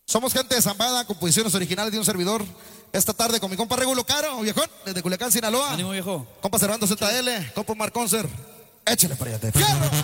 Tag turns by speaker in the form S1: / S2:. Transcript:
S1: Somos gente de Zambada, composiciones originales de un servidor. Esta tarde con mi compa Regulo Caro, viejón, desde Culiacán, Sinaloa.
S2: Ánimo, viejo.
S1: Compa Servando ZL, compa Marconcer. Échale para allá, ¡fierro!